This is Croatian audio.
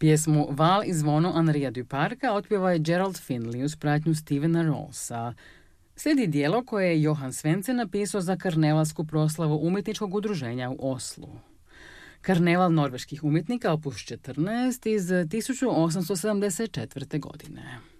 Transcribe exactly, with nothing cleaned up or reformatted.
Pjesmu Val i zvono Henria du Parka otpjeva je Gerald Finley uz pratnju Stevena Rollsa. Slijedi dijelo koje je Johan Svendsen napisao za karnevalsku proslavu umjetničkog udruženja u Oslu. Karneval norveških umjetnika opus četrnaest iz tisuću osamsto sedamdeset četvrte. godine.